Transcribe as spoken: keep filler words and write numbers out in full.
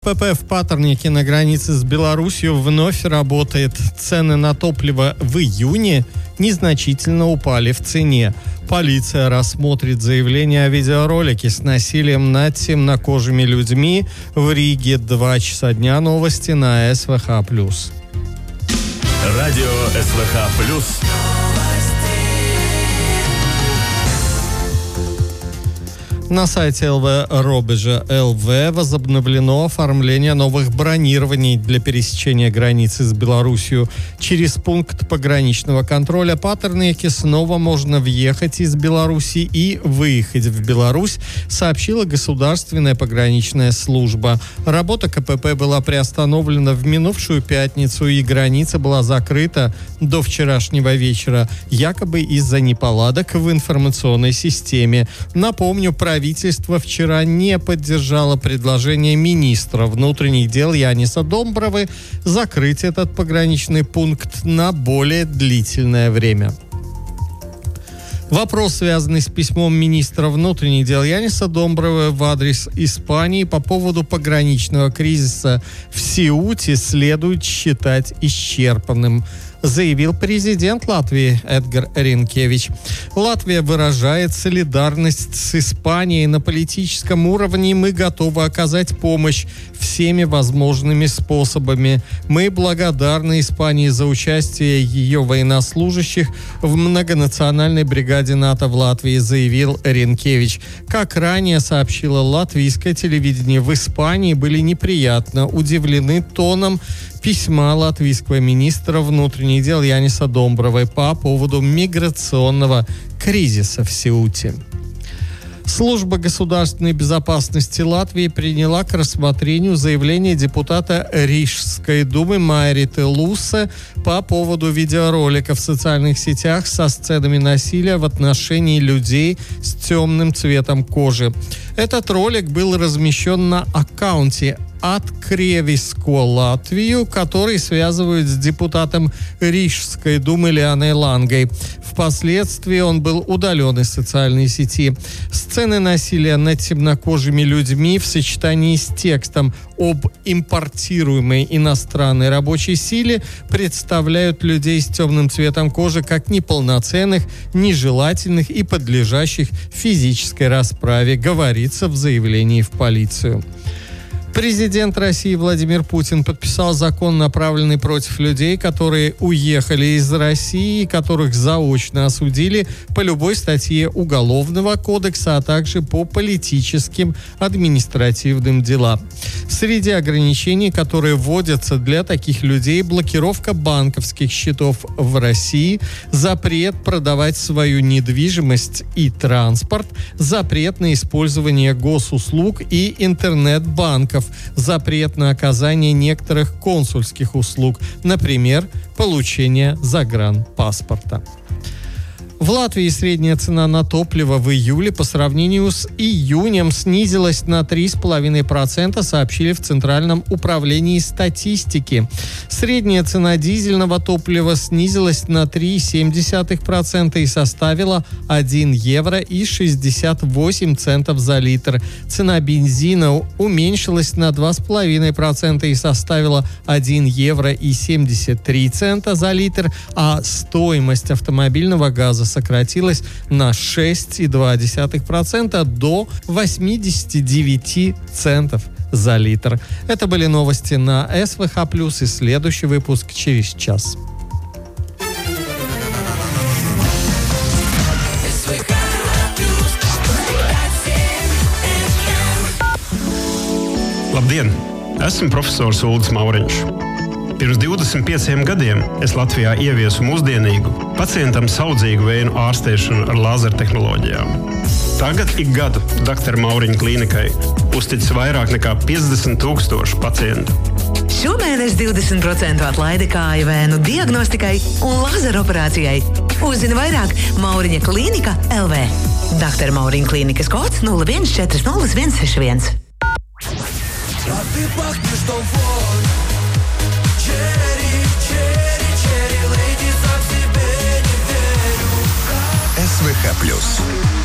ПП в Патернике на границе с Беларусью вновь работает. Цены на топливо в июне незначительно упали в цене. Полиция рассмотрит заявление о видеоролике с насилием над темнокожими людьми в Риге. Два часа дня. Новости на СВХ плюс. Радио СВХ плюс. На сайте эл вэ Робежа точка эл вэ возобновлено оформление новых бронирований для пересечения границы с Беларусью. Через пункт пограничного контроля Патерники снова можно въехать из Беларуси и выехать в Беларусь, сообщила Государственная пограничная служба. Работа ка пэ пэ была приостановлена в минувшую пятницу, и граница была закрыта до вчерашнего вечера, якобы из-за неполадок в информационной системе. Напомню, правительство Правительство вчера не поддержало предложение министра внутренних дел Яниса Домбровы закрыть этот пограничный пункт на более длительное время. Вопрос, связанный с письмом министра внутренних дел Яниса Домбровы в адрес Испании по поводу пограничного кризиса в Сеуте, следует считать исчерпанным, заявил президент Латвии Эдгар Ринкевич. Латвия выражает солидарность с Испанией на политическом уровне. Мы готовы оказать помощь всеми возможными способами. Мы благодарны Испании за участие ее военнослужащих в многонациональной бригаде НАТО в Латвии, заявил Ринкевич. Как ранее сообщило латвийское телевидение, в Испании были неприятно удивлены тоном письма латвийского министра внутренних дел Яниса Домбровой по поводу миграционного кризиса в Сеуте. Служба государственной безопасности Латвии приняла к рассмотрению заявление депутата Рижской думы Майриты Лусе по поводу видеоролика в социальных сетях со сценами насилия в отношении людей с темным цветом кожи. Этот ролик был размещен на аккаунте «Откревиско Латвию», который связывают с депутатом Рижской думы Лианой Лангой. Впоследствии он был удален из социальной сети. Сцены насилия над темнокожими людьми в сочетании с текстом об импортируемой иностранной рабочей силе представляют людей с темным цветом кожи как неполноценных, нежелательных и подлежащих физической расправе, говорится в заявлении в полицию. Президент России Владимир Путин подписал закон, направленный против людей, которые уехали из России и которых заочно осудили по любой статье Уголовного кодекса, а также по политическим административным делам. Среди ограничений, которые вводятся для таких людей, блокировка банковских счетов в России, запрет продавать свою недвижимость и транспорт, запрет на использование госуслуг и интернет-банков, запрет на оказание некоторых консульских услуг, например, получение загранпаспорта. В Латвии средняя цена на топливо в июле по сравнению с июнем снизилась на три целых пять десятых процента, сообщили в Центральном управлении статистики. Средняя цена дизельного топлива снизилась на три целых семь десятых процента и составила один евро и шестьдесят восемь центов за литр. Цена бензина уменьшилась на два целых пять десятых процента и составила один евро и семьдесят три цента за литр, а стоимость автомобильного газа сократилась на шесть целых два десятых процента до восемьдесят девять центов за литр. Это были новости на СВХ плюс, и следующий выпуск через час. Labdien! Esmu profesors Uldis Mauriņš. Pirms divdesmit pieciem gadiem es Latvijā ieviesu mūsdienīgu, pacientam saudzīgu vēju ārstēšanu ar lāzertehnoloģijām. Tagad ik gadu doktora Mauriņa klīnikai uztic vairāk nekā piecdesmit tūkstoši pacientu. Šomēnes divdesmit procenti atlaide kāju vēnu diagnostikai un lazeroperācijai. Uzzini vairāk Mauriņa klīnika L V. doktora Mauriņa klīnikas kods nulle viens četri nulle viens seši viens. СВХ плюс.